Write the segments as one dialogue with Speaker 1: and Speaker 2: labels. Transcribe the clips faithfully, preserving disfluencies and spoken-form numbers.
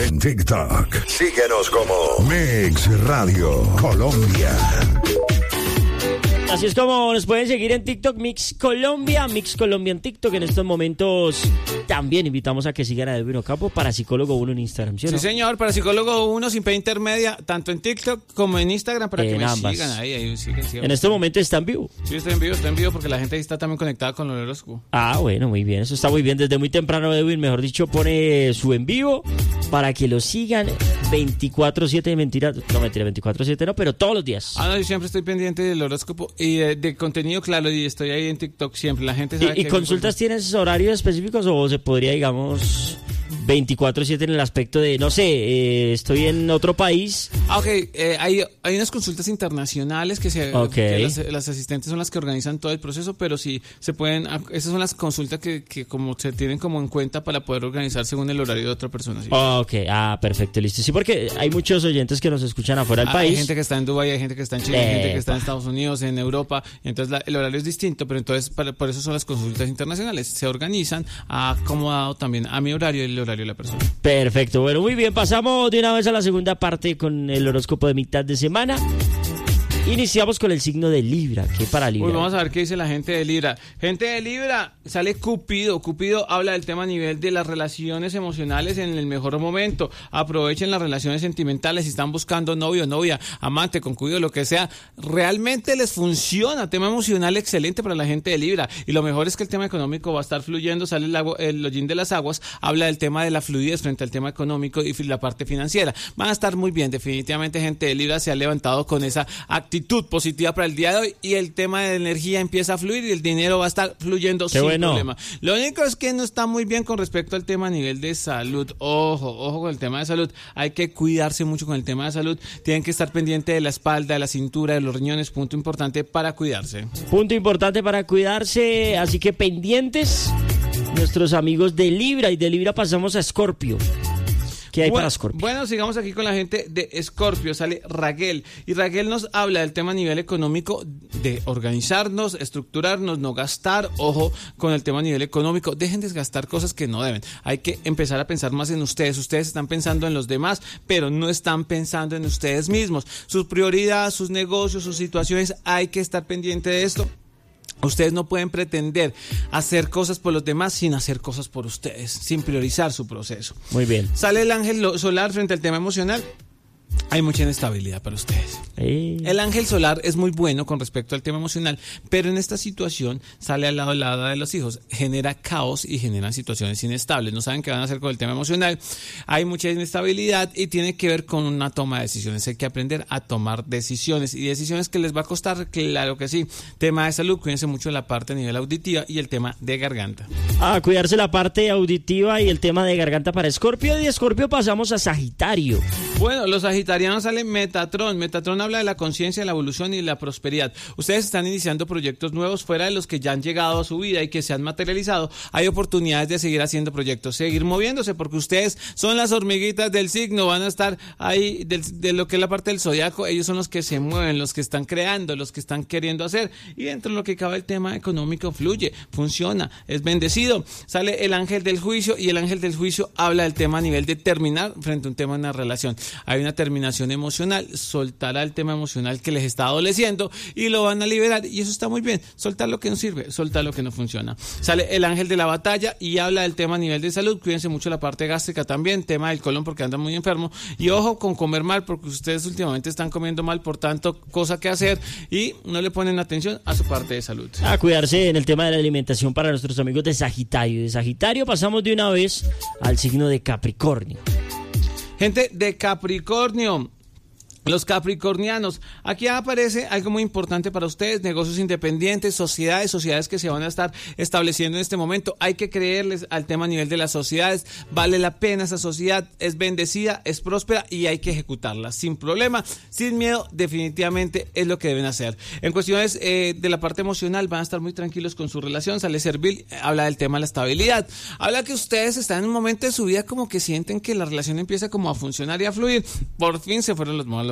Speaker 1: en TikTok. Síguenos como Mix Radio Colombia.
Speaker 2: Así es como nos pueden seguir en TikTok, Mix Colombia, Mix Colombia en TikTok. En estos momentos también invitamos a que sigan a Edwin Ocampo, Parapsicólogo uno en Instagram, ¿sí o no?
Speaker 3: Sí, señor, Parapsicólogo uno sin P intermedia, tanto en TikTok como en Instagram, para
Speaker 2: en
Speaker 3: que me
Speaker 2: ambas.
Speaker 3: sigan ahí. ahí siguen, siguen.
Speaker 2: En este momento está en vivo.
Speaker 3: Sí, estoy en vivo, estoy en vivo porque la gente ahí está también conectada con el horóscopo.
Speaker 2: Ah, bueno, muy bien, eso está muy bien. Desde muy temprano Edwin, mejor dicho, pone su en vivo para que lo sigan veinticuatro siete, mentira, no mentira, veinticuatro siete no, pero todos los días.
Speaker 3: Ah, no, yo siempre estoy pendiente del horóscopo y de, de contenido, claro, y estoy ahí en TikTok siempre. La gente sabe
Speaker 2: ¿Y, y
Speaker 3: que
Speaker 2: consultas tienes horarios específicos o se podría, digamos, veinticuatro siete en el aspecto de, no sé, eh, estoy en otro país?
Speaker 3: Ah, ok, eh, hay, hay unas consultas internacionales que, se,
Speaker 2: Okay.
Speaker 3: que las, las asistentes son las que organizan todo el proceso, pero sí se pueden, esas son las consultas que, que como se tienen como en cuenta para poder organizar según el horario de otra persona. ¿Sí?
Speaker 2: Ok, ah, perfecto, listo. Sí, porque hay muchos oyentes que nos escuchan afuera del
Speaker 3: Ah,
Speaker 2: país.
Speaker 3: Hay gente que está en Dubái, hay gente que está en Chile, hay gente que está en Estados Unidos, en Europa, entonces la, el horario es distinto, pero entonces para, por eso son las consultas internacionales, se organizan acomodado también a mi horario y el horario de la persona.
Speaker 2: Perfecto, bueno, muy bien, pasamos de una vez a la segunda parte con el horóscopo de mitad de semana. Iniciamos con el signo de Libra. ¿Qué para Libra?
Speaker 3: Uy, vamos a ver qué dice la gente de Libra. Gente de Libra, sale Cupido. Cupido habla del tema a nivel de las relaciones emocionales en el mejor momento. Aprovechen las relaciones sentimentales si están buscando novio, novia, amante, concubido, lo que sea. Realmente les funciona. Tema emocional excelente para la gente de Libra. Y lo mejor es que el tema económico va a estar fluyendo. Sale el, agua, el hollín de las aguas. Habla del tema de la fluidez frente al tema económico y la parte financiera. Van a estar muy bien. Definitivamente gente de Libra se ha levantado con esa actitud actitud positiva para el día de hoy y el tema de energía empieza a fluir y el dinero va a estar fluyendo
Speaker 2: Qué
Speaker 3: sin
Speaker 2: bueno.
Speaker 3: problema. Lo único es que no está muy bien con respecto al tema a nivel de salud. Ojo, ojo con el tema de salud. Hay que cuidarse mucho con el tema de salud. Tienen que estar pendientes de la espalda, de la cintura, de los riñones. Punto importante para cuidarse.
Speaker 2: Punto importante para cuidarse, así que pendientes nuestros amigos de Libra, y de Libra pasamos a Escorpio. ¿Qué hay
Speaker 3: bueno,
Speaker 2: para Escorpio?
Speaker 3: Bueno, sigamos aquí con la gente de Escorpio. Sale Raquel. Y Raquel nos habla del tema a nivel económico, de organizarnos, estructurarnos, no gastar. Ojo con el tema a nivel económico. Dejen de gastar cosas que no deben. Hay que empezar a pensar más en ustedes. Ustedes están pensando en los demás, pero no están pensando en ustedes mismos. Sus prioridades, sus negocios, sus situaciones, hay que estar pendiente de esto. Ustedes no pueden pretender hacer cosas por los demás sin hacer cosas por ustedes, sin priorizar su proceso.
Speaker 2: Muy bien.
Speaker 3: Sale el ángel solar frente al tema emocional. Hay mucha inestabilidad para ustedes.
Speaker 2: Eh.
Speaker 3: El ángel solar es muy bueno con respecto al tema emocional, pero en esta situación sale al lado de la hada de los hijos, genera caos y genera situaciones inestables. No saben qué van a hacer con el tema emocional. Hay mucha inestabilidad y tiene que ver con una toma de decisiones. Hay que aprender a tomar decisiones y decisiones que les va a costar, claro que sí. Tema de salud, cuídense mucho de la parte a nivel auditiva y el tema de garganta.
Speaker 2: A cuidarse la parte auditiva y el tema de garganta para Escorpio. Y de Escorpio pasamos a Sagitario.
Speaker 3: Bueno, los sagitarianos salen Metatron. Metatron habla de la conciencia, la evolución y la prosperidad. Ustedes están iniciando proyectos nuevos fuera de los que ya han llegado a su vida y que se han materializado. Hay oportunidades de seguir haciendo proyectos, seguir moviéndose, porque ustedes son las hormiguitas del signo, van a estar ahí de, de lo que es la parte del zodiaco. Ellos son los que se mueven, los que están creando, los que están queriendo hacer. Y dentro de lo que cabe el tema económico fluye, funciona, es bendecido. Sale el ángel del juicio y el ángel del juicio habla del tema a nivel de terminar frente a un tema en una relación. Hay una terminación emocional, soltará el tema emocional que les está adoleciendo y lo van a liberar, y eso está muy bien. Soltar lo que no sirve, soltar lo que no funciona. Sale el ángel de la batalla y habla del tema a nivel de salud. Cuídense mucho la parte gástrica también, tema del colon porque andan muy enfermo, y ojo con comer mal porque ustedes últimamente están comiendo mal por tanto cosa que hacer y no le ponen atención a su parte de salud.
Speaker 2: A cuidarse en el tema de la alimentación para nuestros amigos de Sagitario. De Sagitario pasamos de una vez al signo de Capricornio.
Speaker 3: Gente de Capricornio. Los capricornianos, aquí aparece algo muy importante para ustedes: negocios independientes, sociedades, sociedades que se van a estar estableciendo en este momento. Hay que creerles al tema a nivel de las sociedades, vale la pena esa sociedad, es bendecida, es próspera y hay que ejecutarla sin problema, sin miedo. Definitivamente es lo que deben hacer. En cuestiones eh, de la parte emocional van a estar muy tranquilos con su relación. Sale Servil, habla del tema de la estabilidad, habla que ustedes están en un momento de su vida como que sienten que la relación empieza como a funcionar y a fluir. Por fin se fueron los malos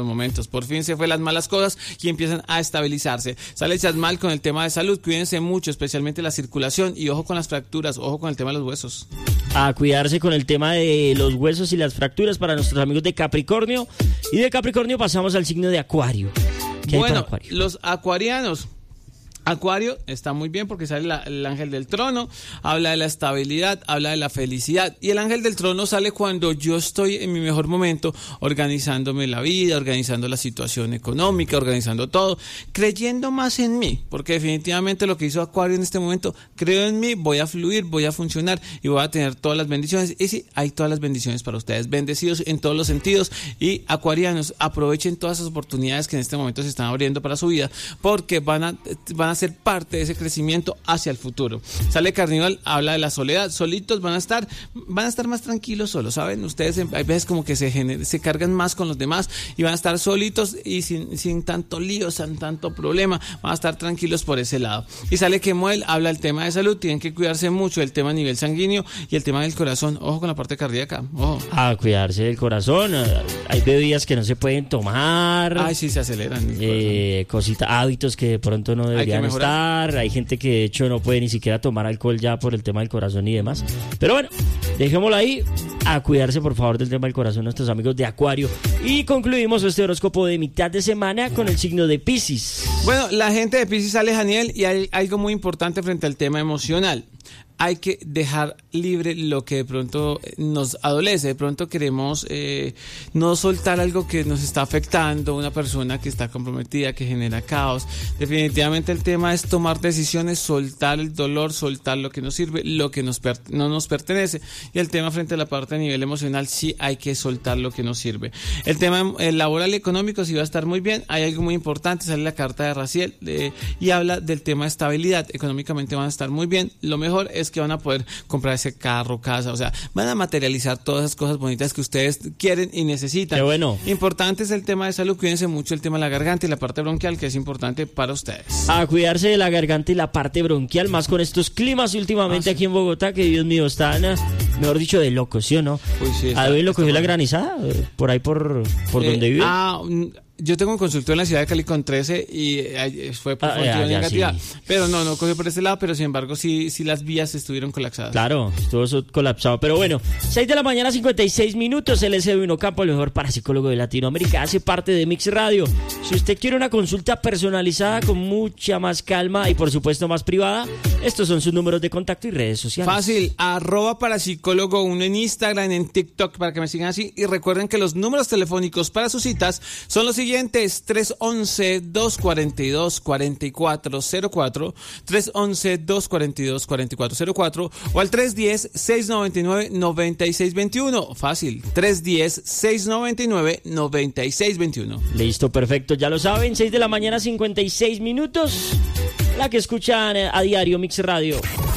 Speaker 3: malos momentos. Por fin se fue las malas cosas y empiezan a estabilizarse. Sale Chasmal con el tema de salud. Cuídense mucho, especialmente la circulación. Y ojo con las fracturas, ojo con el tema de los huesos.
Speaker 2: A cuidarse con el tema de los huesos y las fracturas para nuestros amigos de Capricornio. Y de Capricornio pasamos al signo de Acuario. ¿Qué
Speaker 3: Bueno,
Speaker 2: hay para Acuario?
Speaker 3: Los acuarianos. Acuario está muy bien porque sale la, el ángel del trono, habla de la estabilidad, habla de la felicidad, y el ángel del trono sale cuando yo estoy en mi mejor momento, organizándome la vida, organizando la situación económica, organizando todo, creyendo más en mí, porque definitivamente lo que hizo Acuario en este momento, creo en mí, voy a fluir, voy a funcionar y voy a tener todas las bendiciones. Y sí, hay todas las bendiciones para ustedes, bendecidos en todos los sentidos. Y acuarianos, aprovechen todas esas oportunidades que en este momento se están abriendo para su vida, porque van a, van a ser parte de ese crecimiento hacia el futuro. Sale Carnival, habla de la soledad, solitos van a estar, van a estar más tranquilos solos, ¿saben? Ustedes hay veces como que se, gener- se cargan más con los demás y van a estar solitos y sin, sin tanto lío, sin tanto problema, van a estar tranquilos por ese lado. Y sale Kemuel, habla del tema de salud, tienen que cuidarse mucho, el tema a nivel sanguíneo y el tema del corazón, ojo con la parte cardíaca, ojo.
Speaker 2: A cuidarse del corazón. Hay bebidas que no se pueden tomar.
Speaker 3: Ay, sí, se aceleran.
Speaker 2: Eh, cositas, hábitos que de pronto no deberían estar. Hay gente que de hecho no puede ni siquiera tomar alcohol ya por el tema del corazón y demás. Pero bueno, dejémoslo ahí. A cuidarse por favor del tema del corazón nuestros amigos de Acuario. Y concluimos este horóscopo de mitad de semana con el signo de Piscis.
Speaker 3: Bueno, la gente de Piscis sale Janiel y hay algo muy importante frente al tema emocional. Hay que dejar libre lo que de pronto nos adolece. De pronto queremos eh, no soltar algo que nos está afectando, una persona que está comprometida, que genera caos. Definitivamente el tema es tomar decisiones, soltar el dolor, soltar lo que nos sirve, lo que nos per- no nos pertenece. Y el tema frente a la parte a nivel emocional, sí hay que soltar lo que nos sirve. El tema el laboral y económico sí va a estar muy bien. Hay algo muy importante, sale la carta de Raziel eh, y habla del tema de estabilidad. Económicamente van a estar muy bien. Lo mejor es que van a poder comprar ese carro, casa, o sea, van a materializar todas esas cosas bonitas que ustedes quieren y necesitan.
Speaker 2: Qué bueno.
Speaker 3: Importante es el tema de salud, cuídense mucho el tema de la garganta y la parte bronquial, que es importante para ustedes.
Speaker 2: A cuidarse de la garganta y la parte bronquial, más con estos climas últimamente ah, sí. Aquí en Bogotá, que Dios mío, están, mejor dicho, de locos, ¿sí o no?
Speaker 3: Uy, sí, está,
Speaker 2: ¿A David lo cogió
Speaker 3: está
Speaker 2: la granizada? ¿Por ahí por, por
Speaker 3: eh,
Speaker 2: donde vive?
Speaker 3: Ah, yo tengo un consultorio en la ciudad de Cali con trece y eh, fue por
Speaker 2: ah, ya, ya,
Speaker 3: negativa.
Speaker 2: Sí.
Speaker 3: Pero no, no cogió por ese lado, pero sin embargo sí, sí las vías estuvieron colapsadas.
Speaker 2: Claro, estuvo eso colapsado. Pero bueno, seis de la mañana, cincuenta y seis minutos. Él es Edwin Ocampo, el mejor parapsicólogo de Latinoamérica. Hace parte de Mix Radio. Si usted quiere una consulta personalizada con mucha más calma y por supuesto más privada, estos son sus números de contacto y redes sociales.
Speaker 3: Fácil, arroba parapsicólogo uno en Instagram, en TikTok, para que me sigan así. Y recuerden que los números telefónicos para sus citas son los siguientes: tres once, dos cuarenta y dos, cuarenta y cuatro cero cuatro, tres once, dos cuarenta y dos, cuarenta y cuatro cero cuatro o al tres diez, seis noventa y nueve, noventa y seis veintiuno. Fácil, tres diez, seis noventa y nueve, noventa y seis veintiuno.
Speaker 2: Listo, perfecto, ya lo saben, seis de la mañana, cincuenta y seis minutos. La que escuchan a diario Mix Radio.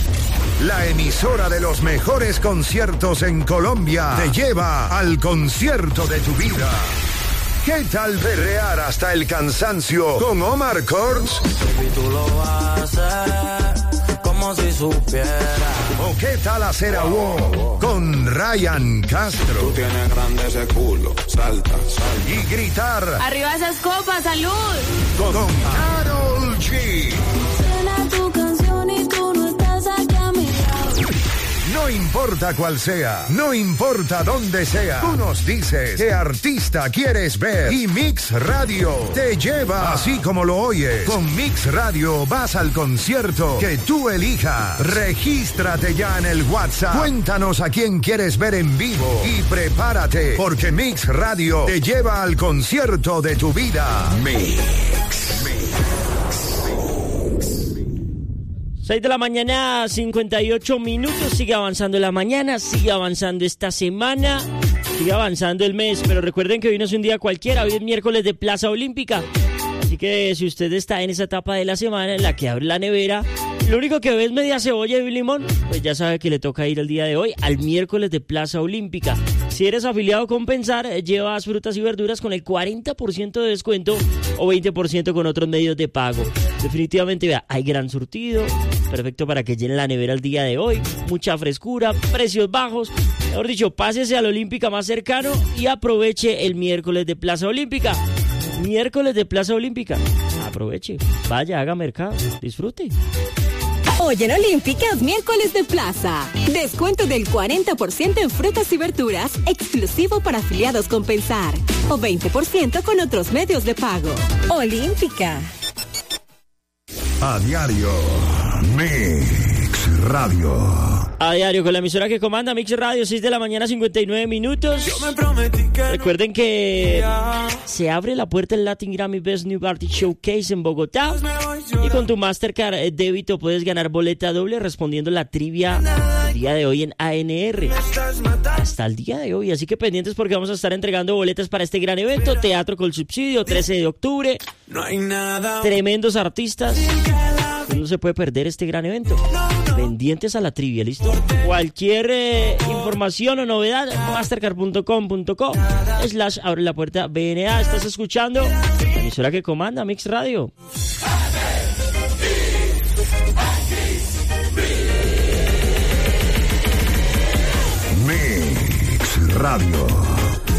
Speaker 1: La emisora de los mejores conciertos en Colombia te lleva al concierto de tu vida. ¿Qué tal perrear hasta el cansancio con Omar Courtz?
Speaker 4: Baby, tú lo vas a hacer como si supiera.
Speaker 1: ¿O qué tal hacer a wow con Ryan Castro?
Speaker 5: Tú tienes grande ese culo, salta, salta.
Speaker 1: Y gritar
Speaker 6: ¡arriba esas copas, salud!
Speaker 1: Con, con Karol G.
Speaker 6: Suena tu canción y tú no estás aquí a mi lado.
Speaker 1: No importa cuál sea, no importa dónde sea, tú nos dices qué artista quieres ver y Mix Radio te lleva, así como lo oyes. Con Mix Radio vas al concierto que tú elijas. Regístrate ya en el WhatsApp. Cuéntanos a quién quieres ver en vivo y prepárate, porque Mix Radio te lleva al concierto de tu vida. Mix.
Speaker 2: seis de la mañana, cincuenta y ocho minutos. Sigue avanzando la mañana, sigue avanzando esta semana, sigue avanzando el mes. Pero recuerden que hoy no es un día cualquiera, hoy es miércoles de Plaza Olímpica. Así que si usted está en esa etapa de la semana en la que abre la nevera, lo único que ve es media cebolla y limón, pues ya sabe que le toca ir el día de hoy al miércoles de Plaza Olímpica. Si eres afiliado con Pensar, llevas frutas y verduras con el cuarenta por ciento de descuento o veinte por ciento con otros medios de pago. Definitivamente, vea, hay gran surtido, perfecto para que llene la nevera el día de hoy, mucha frescura, precios bajos. Mejor dicho, pásese a la Olímpica más cercano y aproveche el miércoles de Plaza Olímpica. Miércoles de Plaza Olímpica. Aproveche, vaya, haga mercado, disfrute.
Speaker 7: Hoy en Olímpicas, miércoles de plaza. Descuento del cuarenta por ciento en frutas y verduras, exclusivo para afiliados con Pensar. O veinte por ciento con otros medios de pago. Olímpica.
Speaker 1: A diario, Mix Radio.
Speaker 2: A diario con la emisora que comanda Mix Radio, seis de la mañana, cincuenta y nueve minutos. Recuerden que se abre la puerta del Latin Grammy Best New Artist Showcase en Bogotá. Y con tu Mastercard débito puedes ganar boleta doble respondiendo la trivia el día de hoy en A N R. Hasta el día de hoy, así que pendientes porque vamos a estar entregando boletas para este gran evento. Teatro con subsidio, trece de octubre. Tremendos artistas. No se puede perder este gran evento. Pendientes a la trivia, ¿listo? Cualquier eh, información o novedad, mastercard punto com punto co slash abre la puerta B N A. Estás escuchando la emisora que comanda Mix Radio.
Speaker 1: Mix Radio.